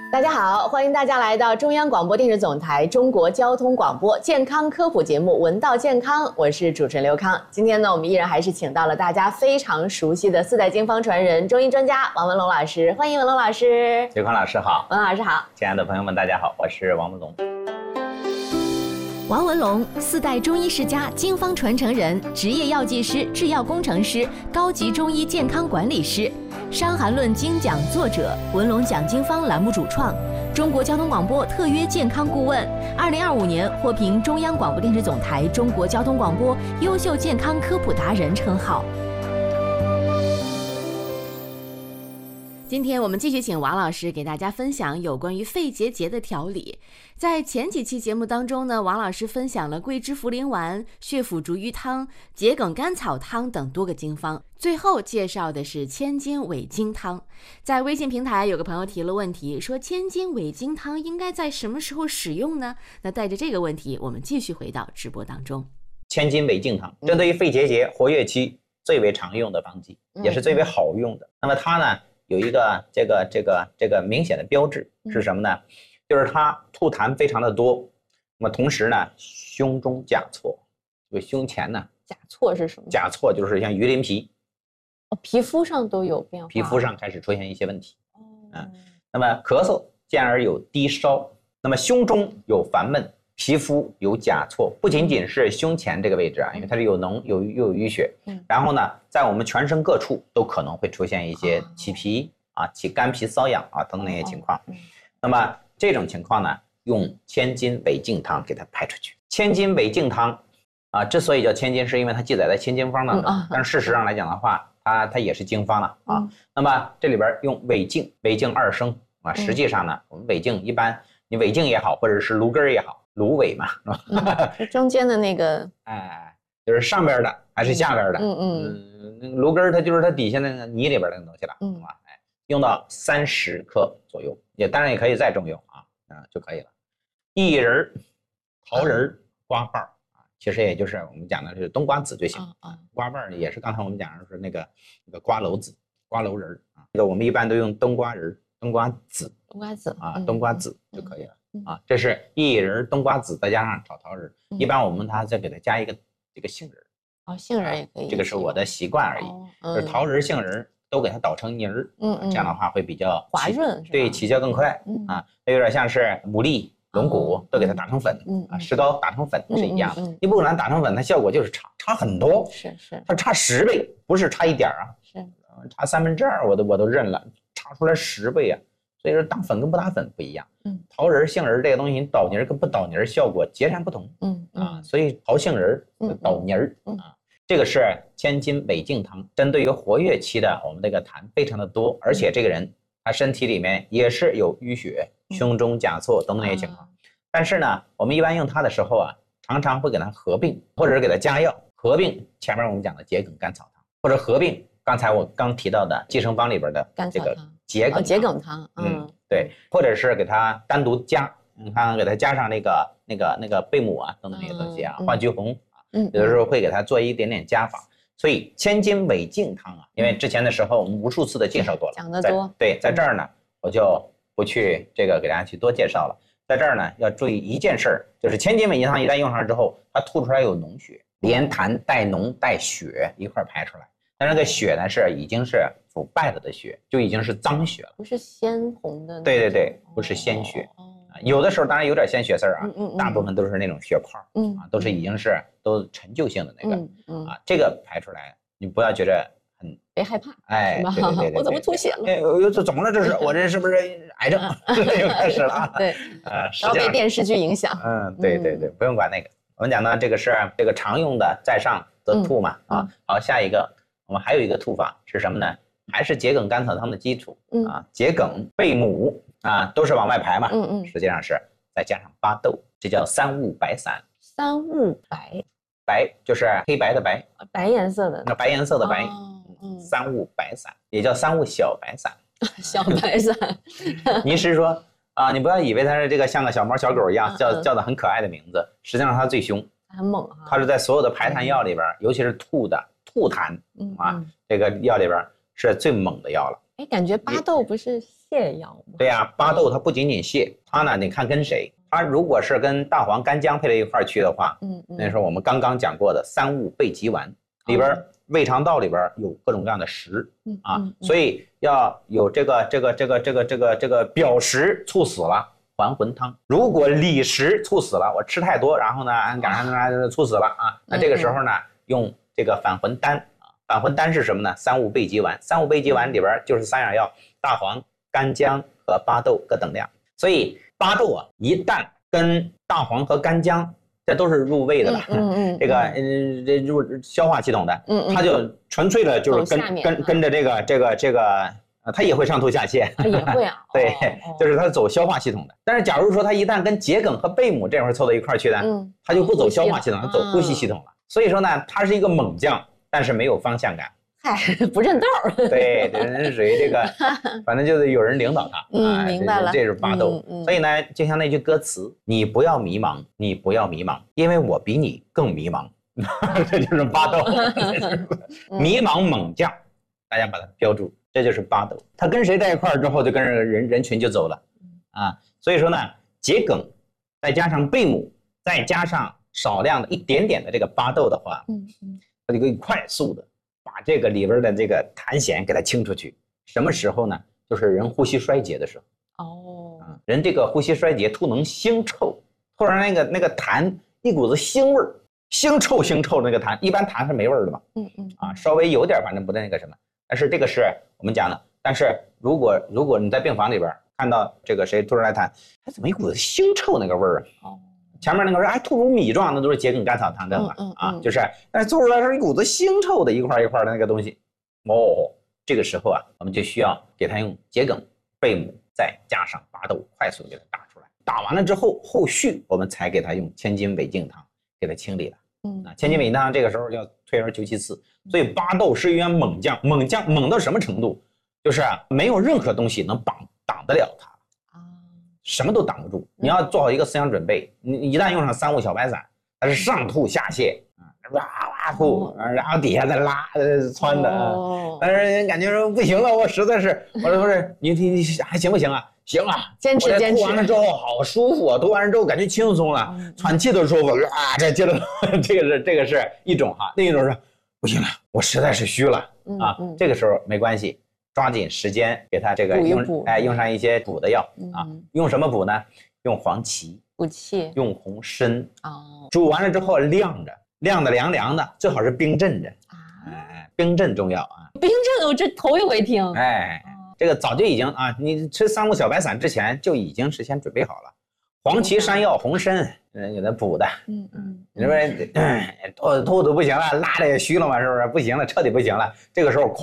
大家好，欢迎大家来到中央广播电视总台中国交通广播健康科普节目《闻道健康》，我是主持人刘康。今天呢，我们依然还是请到了大家非常熟悉的四代经方传人、中医专家王文龙老师，欢迎文龙老师。 刘康老师好， 文老师好， 亲爱的朋友们，大家好，我是王文龙。 王文龙，四代中医世家、经方传承人，职业药剂师、制药工程师，高级中医健康管理师，《伤寒论》精讲作者，文龙讲经方栏目主创，中国交通广播特约健康顾问，2025年获评中央广播电视总台中国交通广播优秀健康科普达人称号。今天我们继续请王老师给大家分享有关于肺结节的调理。在前几期节目当中呢，王老师分享了桂枝茯苓丸、血府逐瘀汤、桔梗甘草汤等多个经方，最后介绍的是千金尾经汤。在微信平台有个朋友提了问题，说千金尾经汤应该在什么时候使用呢？那带着这个问题，我们继续回到直播当中。 千金尾经汤针对于肺结节活跃期最为常用的方剂，也是最为好用的。那么它呢有一个这个明显的标志是什么呢？就是它吐痰非常的多，那么同时呢胸中甲错，这个胸前呢甲错是什么？ 甲错就是像鱼鳞皮， 皮肤上都有变化， 皮肤上开始出现一些问题。那么咳嗽进而有低烧，那么胸中有烦闷，皮肤有甲错，不仅仅是胸前这个位置啊，因为它是有脓又有淤血，然后呢在我们全身各处都可能会出现一些起皮起干皮瘙痒等等那些情况。那么这种情况呢，用千金尾经汤给它排出去。千金尾经汤之所以叫千金，是因为它记载在千金方当中，但是事实上来讲的话，它也是经方了那么这里边用尾经2升实际上呢，我们尾经一般你尾经也好，或者是芦根也好，芦苇嘛，是吧？ 是中间的那个， 就是上边的还是下边的？芦根它就是它底下那个泥里边的东西了，用到30克左右，当然也可以再重用就可以了。薏仁、桃仁、瓜瓣其实也就是我们讲的是冬瓜子就行瓜瓣也是刚才我们讲的是那个瓜蒌子、瓜蒌仁这个我们一般都用冬瓜仁、冬瓜子冬瓜子就可以了这是薏仁、冬瓜子再加上炒桃仁，一般我们再给它加一个这个杏仁杏仁也可以， 这个是我的习惯而已，就是桃仁、杏仁都给它捣成泥儿，这样的话会比较滑润， 对，起效更快它有点像是牡蛎、龙骨都给它打成粉石膏打成粉是一样的。你不可能打成粉，它效果就是差很多， 是它差10倍，不是差一点是差2/3我都认了，差出来10倍所以说打粉跟不打粉不一样。桃仁、杏仁这个东西，你捣泥跟不捣泥效果截然不同。所以淘杏仁捣泥这个是千金尾经汤，针对于活跃期的我们这个痰非常的多，而且这个人他身体里面也是有淤血、胸中甲错等等那些情况。但是呢，我们一般用它的时候常常会给它合并，或者是给它加药，合并前面我们讲的桔梗甘草汤，或者合并刚才我刚提到的济生方里边的这个桔梗汤，对，或者是给它单独加，你看给它加上那个贝母等等那些东西化橘红。有的时候会给它做一点点加法，所以千金尾经汤因为之前的时候我们无数次的介绍过了， 讲得多。 对，在这儿呢我就不去这个给大家去多介绍了。在这儿呢要注意一件事就是千金尾经汤一旦用上之后，它吐出来有脓血，连痰带脓带血一块排出来，但是那个血呢已经是腐败了的血，就已经是脏血了， 不是鲜红的。 对，不是鲜血。有的时候当然有点鲜血丝大部分都是那种血泡都是已经是都陈旧性的那个这个排出来你不要觉得很别害怕， 对， 我怎么吐血了？ 怎么了？这是我这是不是癌症？又开始了对，要被电视剧影响。 对，不用管那个。我们讲呢，这个是这个常用的在上则吐嘛好，下一个我们还有一个吐法是什么呢？还是桔梗甘草汤的基础桔梗、贝母都是往外排嘛实际上是再加上巴豆，这叫三物白散。 三物白， 白就是黑白的白， 白颜色的， 那白颜色的白三物白散，也叫三物小白散。 小白散你是说你不要以为它是这个像个小猫小狗一样叫的很可爱的名字，实际上它最凶， 很猛它是在所有的排痰药里边尤其是吐痰这个药里边是最猛的药了。 哎，感觉巴豆不是泻药吗？ 对呀，巴豆它不仅仅泻，它呢，你看跟谁？它如果是跟大黄、干姜配在一块儿去的话，那时候我们刚刚讲过的三物备急丸里边，胃肠道里边有各种各样的食啊，所以要有这个表实猝死了还魂汤。如果里实猝死了，我吃太多，然后呢赶上猝死了啊，那这个时候呢用这个返魂丹啊，返魂丹是什么呢？三物备急丸，三物备急丸里边就是3样药：大黄、干姜和巴豆各等量。所以巴豆啊，一旦跟大黄和干姜，这都是入胃的了，这个入消化系统的，它就纯粹的就是跟着这个。它也会上吐下泻， 它也会啊， 对，就是它走消化系统的。但是假如说它一旦跟桔梗和贝母这会儿凑到一块儿去的，它就不走消化系统，它走呼吸系统了。所以说呢，它是一个猛将，但是没有方向感。 嗨，不认道儿。 对，人属于这个，反正就是有人领导他。 明白了， 这是巴豆。所以呢，就像那句歌词：“你不要迷茫，你不要迷茫，因为我比你更迷茫。”这就是巴豆，迷茫猛将，大家把它标注。这就是巴豆，他跟谁在一块儿之后，就跟着人群就走了，啊，所以说呢，桔梗再加上贝母，再加上少量的一点点的这个巴豆的话，它就可以快速的把这个里边的这个痰涎给它清出去。什么时候呢？就是人呼吸衰竭的时候。人这个呼吸衰竭，突能腥臭，突然那个痰一股子腥味儿，腥臭的那个痰，一般痰是没味儿的嘛，稍微有点反正不那个什么。但是这个是我们讲的，但是如果你在病房里边看到这个谁突然来痰，他怎么一股子腥臭那个味儿啊？前面那个人还吐如米状，那都是桔梗甘草汤证嘛，就是，但是做出来是一股子腥臭的一块一块的那个东西，这个时候啊，我们就需要给他用桔梗、贝母再加上巴豆，快速给他打出来。打完了之后，后续我们才给他用千金违净汤给他清理了。千金违净汤这个时候要退而求其次，所以巴豆是一员猛将，猛到什么程度？就是没有任何东西能挡得了他什么都挡不住。你要做好一个思想准备，你一旦用上三物小白散，它是上吐下泻，哇哇吐，然后底下再拉窜的，但是人感觉说不行了，我实在是，我说不是你还行不行啊？行啊， 坚持。 吐完了之后好舒服啊，吐完了之后感觉轻松了，喘气都舒服啊。这接着这个是一种哈，另一种是不行了，我实在是虚了啊。这个时候没关系，抓紧时间给他这个用上一些补的药啊。用什么补呢？用黄芪补气， 用红参煮完了之后晾着，晾的凉凉的，最好是冰镇着冰镇中药啊。 冰镇我这头一回听。 这个早就已经啊，你吃三物小白散之前就已经事先准备好了，黄芪、山药、红参，给它补的。你说吐不行了，拉的也虚了嘛，是不是？不行了，彻底不行了，这个时候